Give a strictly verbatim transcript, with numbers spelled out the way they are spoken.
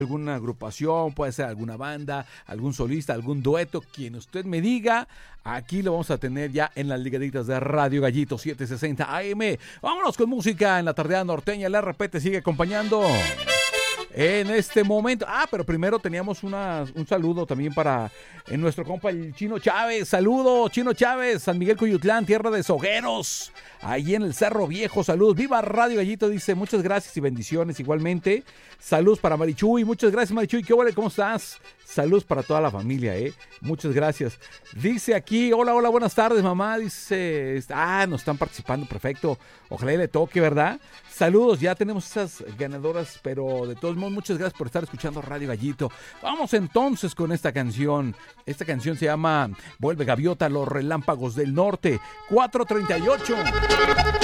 alguna agrupación, puede ser alguna banda, algún solista, algún dueto, quien usted me diga, aquí lo vamos a tener ya en las ligaditas de Radio Gallito setecientos sesenta A M. Vámonos con música en la tardeada norteña. El R P te sigue acompañando en este momento. Ah, pero primero teníamos una, un saludo también para en nuestro compa el Chino Chávez. Saludo, Chino Chávez, San Miguel Coyutlán, tierra de sogueros, ahí en el Cerro Viejo. Saludos, viva Radio Gallito, dice, muchas gracias y bendiciones igualmente. Saludos para Marichuy, muchas gracias Marichuy, ¿qué ole? ¿Cómo estás? Saludos para toda la familia, eh. Muchas gracias. Dice aquí, hola, hola, buenas tardes, mamá. Dice, ah, nos están participando, perfecto. Ojalá y le toque, ¿verdad? Saludos, ya tenemos esas ganadoras, pero de todos modos, muchas gracias por estar escuchando Radio Gallito. Vamos entonces con esta canción. Esta canción se llama Vuelve Gaviota, los relámpagos del norte. cuatro treinta y ocho.